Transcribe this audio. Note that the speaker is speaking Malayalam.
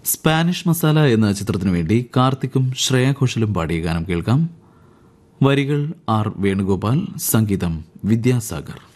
സ്പാനിഷ് മസാല എന്ന ചിത്രത്തിനു വേണ്ടി കാർത്തിക്കും ശ്രേയ ഘോഷലും പാടിയ ഗാനം കേൾക്കാം. വരികൾ ആർ വേണുഗോപാൽ, സംഗീതം വിദ്യാസാഗർ.